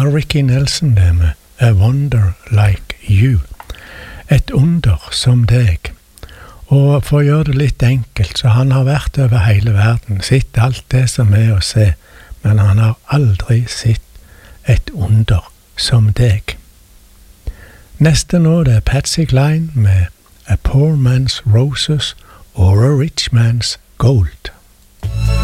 var Ricky Nelson det med A Wonder Like You. Et under som deg. Og for å gjøre det litt enkelt, så han har vært over hele verden, sett alt det som er å se, men han har aldri sett et under som deg. Neste nå det er Patsy Cline med A Poor Man's Roses or A Rich Man's Gold.